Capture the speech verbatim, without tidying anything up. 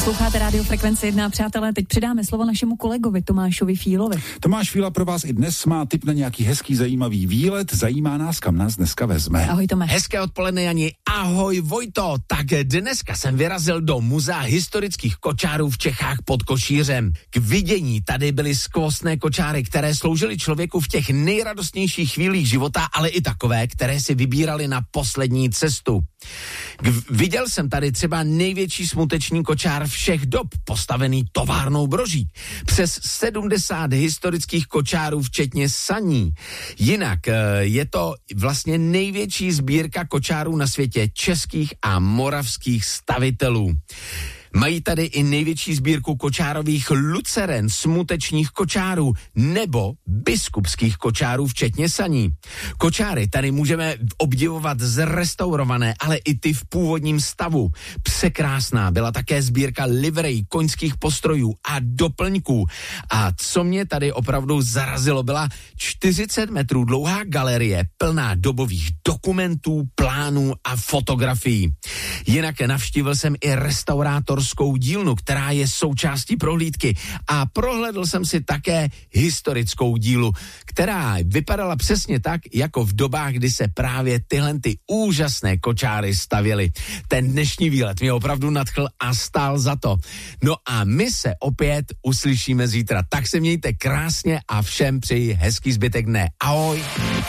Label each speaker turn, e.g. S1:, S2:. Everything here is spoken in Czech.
S1: Posloucháte Rádio Frekvence jedna, přátelé, teď přidáme slovo našemu kolegovi Tomášovi Fílovi.
S2: Tomáš Fíla pro vás i dnes má tip na nějaký hezký, zajímavý výlet. Zajímá nás, kam nás dneska vezme.
S1: Ahoj, Tome.
S3: Hezké odpoledne, Jani. Ahoj, Vojto. Tak dneska jsem vyrazil do Muzea historických kočárů v Čechách pod Košířem. K vidění tady byly skvostné kočáry, které sloužily člověku v těch nejradostnějších chvílích života, ale i takové, které si vybírali na poslední cestu. K- viděl jsem tady třeba největší smuteční kočár všech dob, postavený továrnou Brožík. Přes sedmdesát historických kočárů, včetně saní. Jinak je to vlastně největší sbírka kočárů na světě českých a moravských stavitelů. Mají tady i největší sbírku kočárových luceren, smutečních kočárů nebo biskupských kočárů, včetně saní. Kočáry tady můžeme obdivovat zrestaurované, ale i ty v původním stavu. Překrásná byla také sbírka liverej, koňských postrojů a doplňků. A co mě tady opravdu zarazilo, byla čtyřicet metrů dlouhá galerie plná dobových dokumentů, plánů a fotografií. Jinak navštívil jsem i restaurátor dílnu, která je součástí prohlídky, a prohlédl jsem si také historickou dílu, která vypadala přesně tak, jako v dobách, kdy se právě tyhle ty úžasné kočáry stavěly. Ten dnešní výlet mě opravdu nadchl a stál za to. No a my se opět uslyšíme zítra. Tak se mějte krásně a všem přeji hezký zbytek dne. Ahoj.